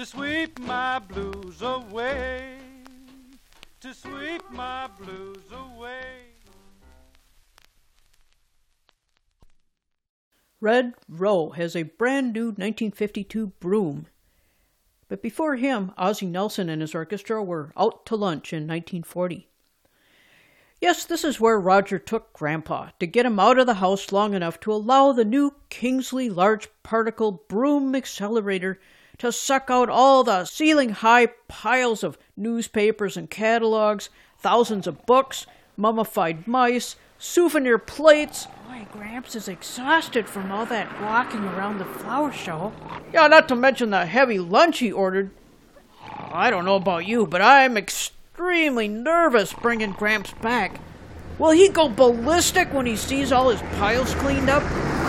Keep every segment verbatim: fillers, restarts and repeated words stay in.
to sweep my blues away, to sweep my blues away. Red Rowe has a brand new nineteen fifty-two broom. But before him, Ozzie Nelson and his orchestra were out to lunch in nineteen forty. Yes, this is where Roger took Grandpa, to get him out of the house long enough to allow the new Kingsley Large Particle Broom Accelerator to suck out all the ceiling-high piles of newspapers and catalogs, thousands of books, mummified mice, souvenir plates. Boy, Gramps is exhausted from all that walking around the flower show. Yeah, not to mention the heavy lunch he ordered. I don't know about you, but I'm extremely nervous bringing Gramps back. Will he go ballistic when he sees all his piles cleaned up?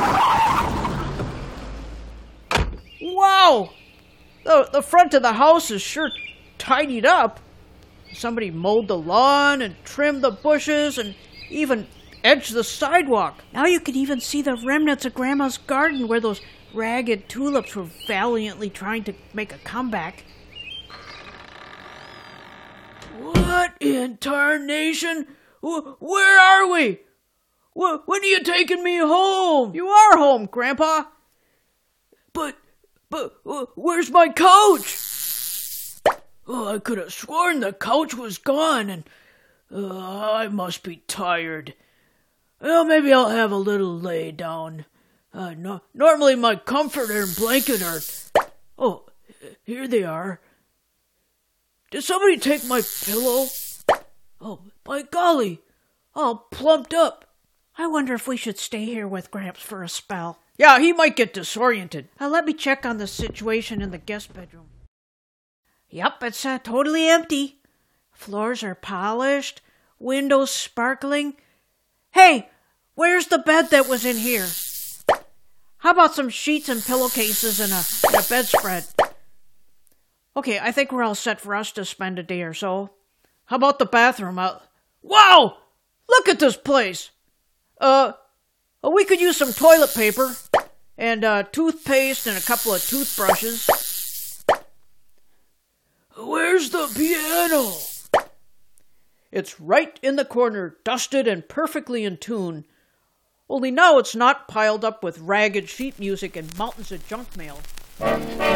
Wow! The, the front of the house is sure tidied up. Somebody mowed the lawn and trimmed the bushes and even edged the sidewalk. Now you can even see the remnants of Grandma's garden where those ragged tulips were valiantly trying to make a comeback. What in tarnation? Where are we? When are you taking me home? You are home, Grandpa. But, but, where's my couch? Oh, I could have sworn the couch was gone, and uh, I must be tired. Well, maybe I'll have a little lay down. Uh, no, normally my comforter and blanket are... Oh, here they are. Did somebody take my pillow? Oh, by golly, all plumped up. I wonder if we should stay here with Gramps for a spell. Yeah, he might get disoriented. Uh, let me check on the situation in the guest bedroom. Yep, it's uh, totally empty. Floors are polished, windows sparkling. Hey, where's the bed that was in here? How about some sheets and pillowcases and a, and a bedspread? Okay, I think we're all set for us to spend a day or so. How about the bathroom? Uh, wow! Look at this place! Uh, we could use some toilet paper and uh, toothpaste and a couple of toothbrushes. Where's the piano? It's right in the corner, dusted and perfectly in tune. Only now it's not piled up with ragged sheet music and mountains of junk mail.